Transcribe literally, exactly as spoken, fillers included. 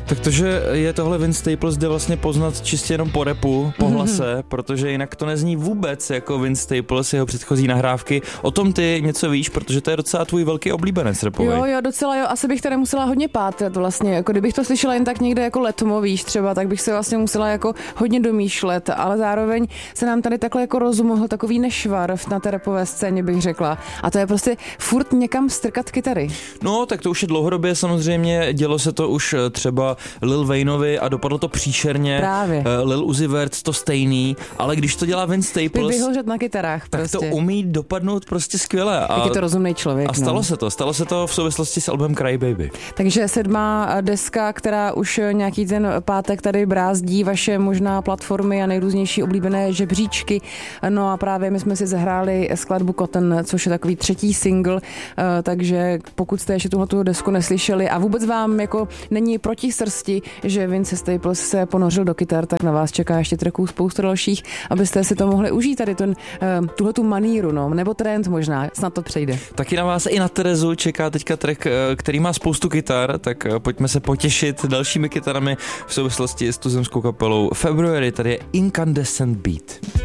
Tak to, že je tohle Vince Staples, jde vlastně poznat čistě jenom po rapu, po hlase, mm-hmm. protože jinak to nezní vůbec jako Vince Staples, jeho předchozí nahrávky. O tom ty něco víš, protože to je docela tvůj velký oblíbenec rapový. Jo, jo, docela jo, asi bych tady musela hodně pátrat vlastně, jako kdybych to slyšela jen tak někde jako letmo, víš třeba, tak bych se vlastně musela jako hodně domýšlet, ale zároveň se nám tady takhle jako rozumohl takový nešvar na té rapové scéně, bych řekla. A to je prostě furt někam strkat kytary. No, tak to už je dlouhodobě samozřejmě, dělo se to už třeba Lil Wayneovi a dopadlo to příšerně. Právě. Lil Uzi Vert to stejný, ale když to dělá Vince Staples, vyhořet na kytarách tak prostě. to umí dopadnout prostě skvěle. A, jak je to rozumný člověk. A stalo no. se to, stalo se to v souvislosti s albem Cry Baby. Takže sedmá deska, která už nějaký ten pátek tady brázdí vaše možná platformy a nejrůznější oblíbené žebříčky. No a právě my jsme si zahráli skladbu Cotton, což je takový třetí single, takže pokud jste ještě tuhletu desku neslyšeli a vůbec vám jako není proti srsti, že Vince Staples se ponořil do kytar, tak na vás čeká ještě tracků spoustu dalších, abyste si to mohli užít tady ten, tuhletu maníru, no, nebo trend možná, snad to přejde. Taky na vás i na Terezu čeká teďka track, který má spoustu kytar, tak pojďme se potěšit dalšími kytarami v souvislosti s tuzemskou kapelou February, tady je Incandescent Beat.